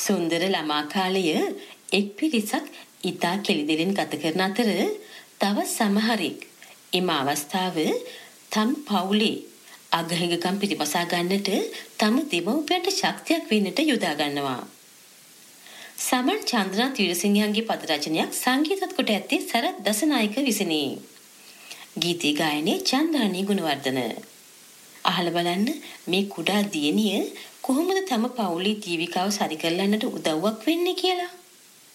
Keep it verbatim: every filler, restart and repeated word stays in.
සුන්දර ළමා කාලය එක් පිරිසක් ඉතා කෙලිදෙලින් ගත කරන අතර තව සමහරෙක් එම අවස්ථාව තම පවුලේ අගහිඟකම් පිටිපසා ගන්නට තම දෙමව්පියන්ට ශක්තියක් වෙන්නට යොදා ගන්නවා. සමන් චන්ද්‍රනාත් වීරසිංහයන්ගේ පද රචනයක් සංගීතත් කොට ඇත්තේ සරත් දසනායක විසිනි. ගීතී ගායනයේ චන්ද්‍රානී ගුණවර්ධන. අහලා බලන්න මේ කුඩා දියණිය කොහොමද තම පවුලේ ජීවිකාව සරි කරලන්නට උදව්වක් වෙන්නේ කියලා.